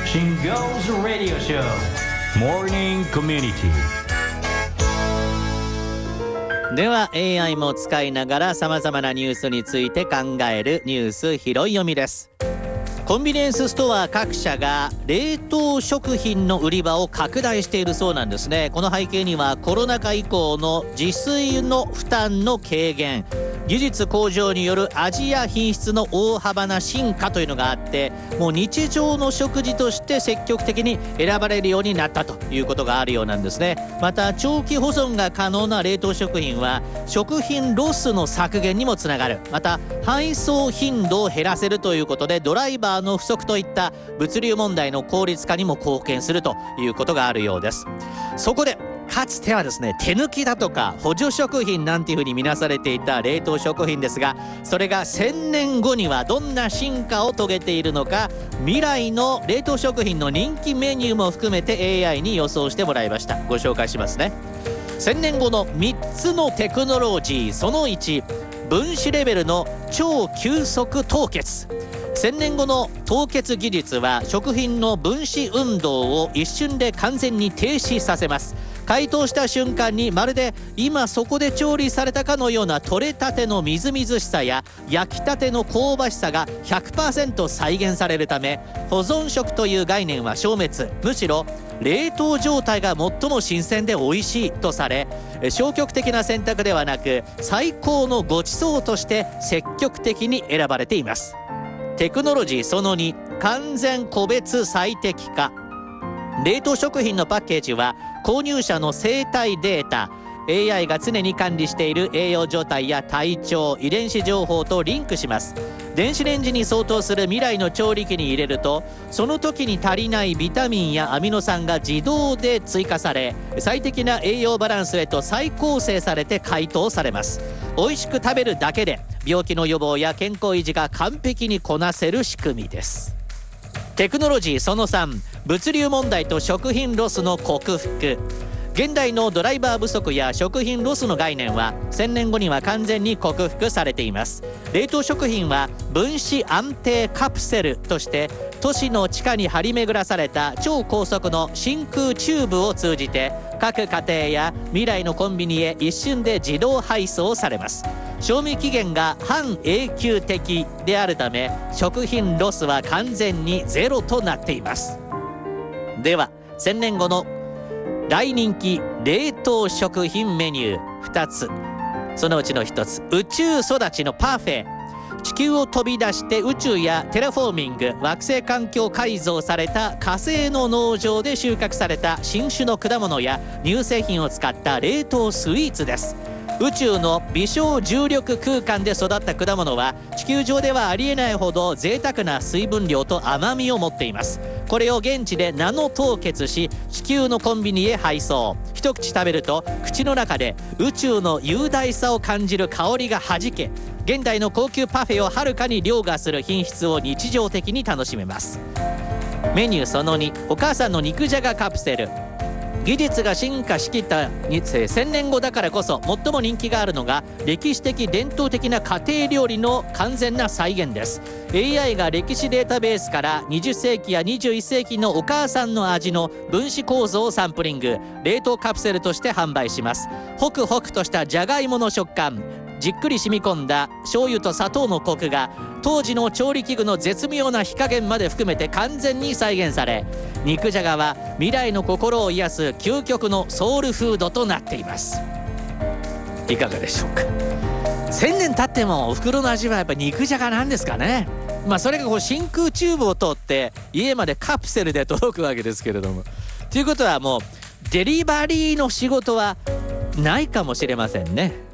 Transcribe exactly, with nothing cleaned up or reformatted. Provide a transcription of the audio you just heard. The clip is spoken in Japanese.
Shingo's Radio Show Morning Community。 では エーアイ も使いながらさまざまなニュースについて考えるニュース拾い読みです。コンビニエンスストア各社が冷凍食品の売り場を拡大しているそうなんですね。この背景にはコロナ禍以降の自炊の負担の軽減、技術向上による味や品質の大幅な進化というのがあって、もう日常の食事として積極的に選ばれるようになったということがあるようなんですね。また長期保存が可能な冷凍食品は食品ロスの削減にもつながる。また配送頻度を減らせるということでドライバーの不足といった物流問題の効率化にも貢献するということがあるようです。そこでかつてはですね、手抜きだとか補助食品なんていうふうに見なされていた冷凍食品ですが、それがせんねんごにはどんな進化を遂げているのか、未来の冷凍食品の人気メニューも含めて エーアイ に予想してもらいました。ご紹介しますね。せんねんごのみっつのテクノロジー。そのいち、分子レベルの超急速凍結。せんねんごの凍結技術は食品の分子運動を一瞬で完全に停止させます。解凍した瞬間にまるで今そこで調理されたかのような取れたてのみずみずしさや焼きたての香ばしさが ひゃくパーセント 再現されるため、保存食という概念は消滅。むしろ冷凍状態が最も新鮮で美味しいとされ、消極的な選択ではなく最高のごちそうとして積極的に選ばれています。テクノロジーそのに、完全個別最適化。冷凍食品のパッケージは購入者の生体データ、 エーアイ が常に管理している栄養状態や体調、遺伝子情報とリンクします。電子レンジに相当する未来の調理器に入れると、その時に足りないビタミンやアミノ酸が自動で追加され、最適な栄養バランスへと再構成されて解凍されます。美味しく食べるだけで病気の予防や健康維持が完璧にこなせる仕組みです。テクノロジーそのさん、物流問題と食品ロスの克服。現代のドライバー不足や食品ロスの概念はせんねんごには完全に克服されています。冷凍食品は分子安定カプセルとして都市の地下に張り巡らされた超高速の真空チューブを通じて各家庭や未来のコンビニへ一瞬で自動配送されます。賞味期限が半永久的であるため食品ロスは完全にゼロとなっています。ではせんねんごの大人気冷凍食品メニューふたつ。そのうちのひとつ、宇宙育ちのパフェ。地球を飛び出して宇宙やテラフォーミング、惑星環境改造された火星の農場で収穫された新種の果物や乳製品を使った冷凍スイーツです。宇宙の微小重力空間で育った果物は地球上ではありえないほど贅沢な水分量と甘みを持っています。これを現地でナノ凍結し地球のコンビニへ配送。一口食べると口の中で宇宙の雄大さを感じる香りがはじけ、現代の高級パフェをはるかに凌駕する品質を日常的に楽しめます。メニューそのに、お母さんの肉じゃがカプセル。技術が進化しきったせんねんごだからこそ最も人気があるのが歴史的伝統的な家庭料理の完全な再現です。 エーアイ が歴史データベースからにじゅっせいきやにじゅういっせいきのお母さんの味の分子構造をサンプリング、冷凍カプセルとして販売します。ホクホクとしたじゃがいもの食感、じっくり染み込んだ醤油と砂糖のコクが当時の調理器具の絶妙な火加減まで含めて完全に再現され、肉じゃがは未来の心を癒す究極のソウルフードとなっています。いかがでしょうか。せんねん経ってもお袋の味はやっぱ肉じゃがなんですかね。まあそれがこう真空チューブを通って家までカプセルで届くわけですけれども、ということはもうデリバリーの仕事はないかもしれませんね。